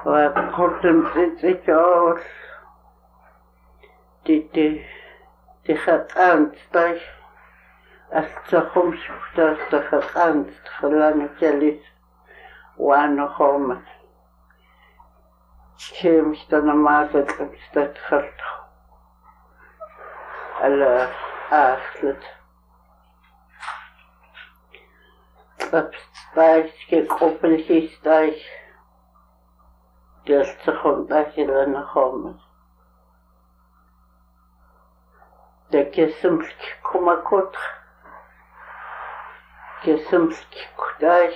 وقلتم تتكاول تخطأنت طيب أستخمش تخطأنت خلاني جلس وأنا خامت كيمش أنا ما تتخلت على أخلت طيب كي قبل كيس طيب تستخدم طيب لأنا خامت كسمسك كما كنت كسمسك كداي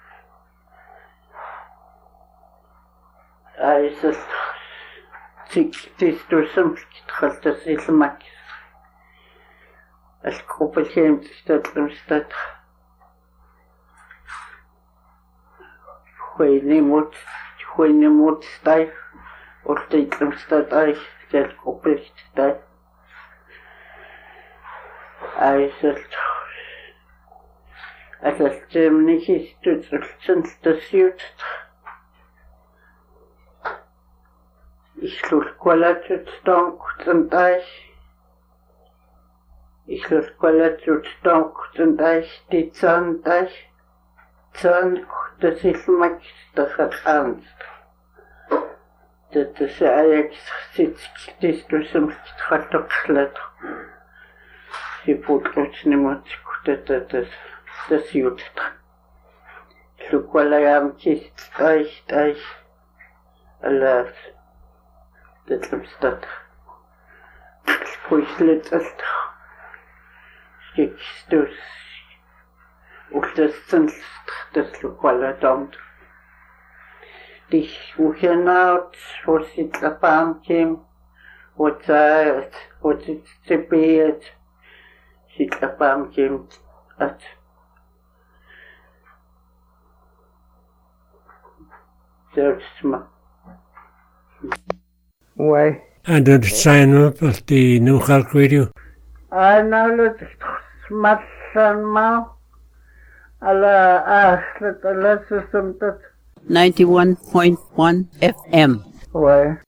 عايز تستو سمسك دخلت سيسمك الكوب الكيم تستطلم ستطخ خويني موت ستاي ورتيتلم ستطاي الكوب الكتاي أتستمني كيستوترلتن تسيوت إخلول كولاتوت دونك تنتاي إخلول كولاتوت دونك تنتاي تيتسان تاي تسان تسيسمك تخطأنت تتساعيك تستو سمك تخطق خلاتو Сипуткачни матикутата тасиутта. Луквалаям кистай алаас тэтлэмстат. Спуйслэт скикстус ултэстэн тэслукваладамт. Дих ухенаут форситлапамким уцаат уцитсипиат Ситлапаам ким ат Зерсма Why? And did sign up at the New York Radio? I know that smatsan ma ala ahlet ala system that 91.1 FM. Why?